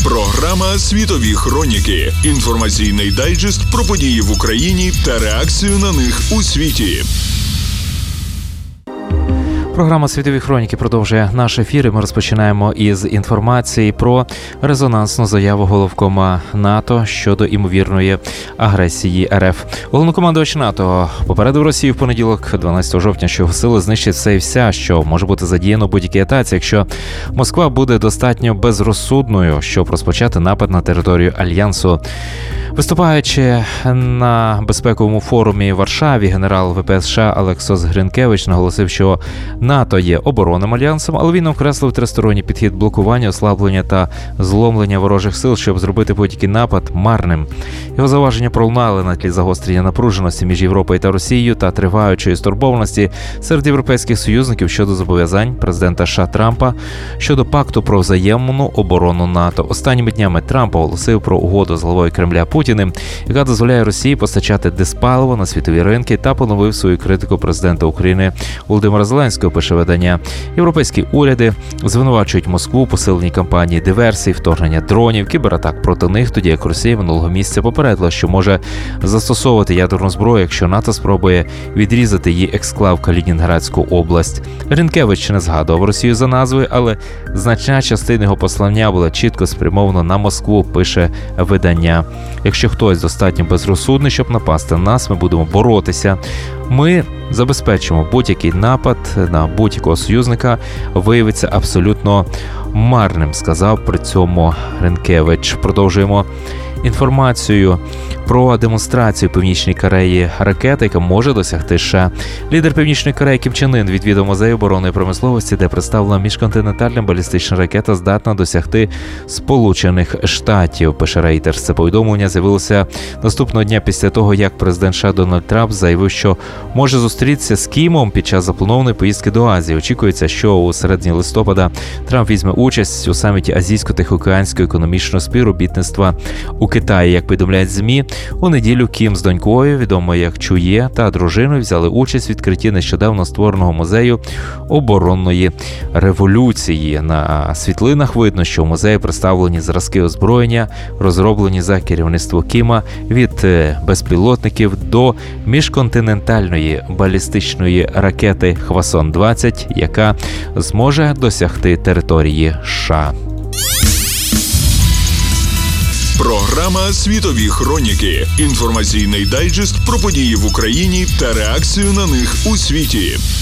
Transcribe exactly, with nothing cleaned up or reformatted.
Програма «Світові хроніки». Інформаційний дайджест про події в Україні та реакцію на них у світі. Програма «Світові хроніки» продовжує наш ефір, і ми розпочинаємо із інформації про резонансну заяву головкома НАТО щодо імовірної агресії РФ. Головнокомандувач НАТО попередив Росію в понеділок, дванадцятого жовтня, що сили знищать все і вся, що може бути задіяно в будь-якій атаці, якщо Москва буде достатньо безрозсудною, щоб розпочати напад на територію Альянсу. Виступаючи на безпековому форумі в Варшаві, генерал ВПС США Олексос Гринкевич наголосив, що НАТО є оборонним альянсом, але він окреслив тристоронній підхід блокування, ослаблення та зломлення ворожих сил, щоб зробити будь-який напад марним. Його зауваження пролунали на тлі загострення напруженості між Європою та Росією та триваючої стурбованості серед європейських союзників щодо зобов'язань президента США Трампа щодо пакту про взаємну оборону НАТО. Останніми днями Трамп оголосив про угоду з главою Кремля Путіним, яка дозволяє Росії постачати диспаливо на світові ринки, та поновив свою критику президента України Володимира Зеленського, пише видання. Європейські уряди звинувачують Москву у посиленій кампанії диверсій, вторгнення дронів, кібератак проти них, тоді як Росія минулого місяця попередила, що може застосовувати ядерну зброю, якщо НАТО спробує відрізати її ексклав Калінінградську область. Гринкевич не згадував Росію за назвою, але значна частина його послання була чітко спрямована на Москву, пише видання. Якщо хтось достатньо безрозсудний, щоб напасти на нас, ми будемо боротися. Ми забезпечимо будь-який напад на будь-якого союзника виявиться абсолютно марним, сказав при цьому Гринкевич. Продовжуємо інформацію про демонстрацію Північній Кореї ракети, яка може досягти США. Лідер Північної Кореї Кім Чен Ін відвідав музей оборонної промисловості, де представлена міжконтинентальна балістична ракета здатна досягти Сполучених Штатів, пише Reuters. Це повідомлення з'явилося наступного дня після того, як президент США Дональд Трамп заявив, що може зустрітися з Кімом під час запланованої поїздки до Азії. Очікується, що у середині листопада Трамп візьме участь у саміті Азійсько-Тихоокеанського економічного співробітництва у Китаї. Як повідомляють ЗМІ, у неділю Кім з донькою, відомо як Чує, та дружиною взяли участь у відкритті нещодавно створеного музею оборонної революції. На світлинах видно, що в музеї представлені зразки озброєння, розроблені за керівництво Кіма, від безпілотників до міжконтинентальної балістичної ракети Хвасон двадцять, яка зможе досягти території США. Програма «Світові хроніки». Інформаційний дайджест про події в Україні та реакцію на них у світі.